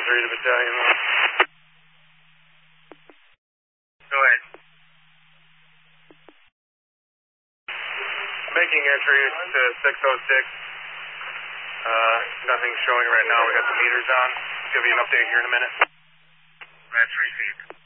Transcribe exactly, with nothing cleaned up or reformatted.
three to battalion. Go ahead. Making entry to six oh six. Uh, nothing showing right now. We got the meters on. Give you an update here in a minute. That's received.